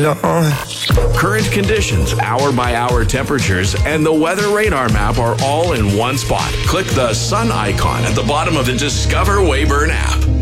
Current conditions, hour-by-hour temperatures, and the weather radar map are all in one spot. Click the sun icon at the bottom of the Discover Weyburn app.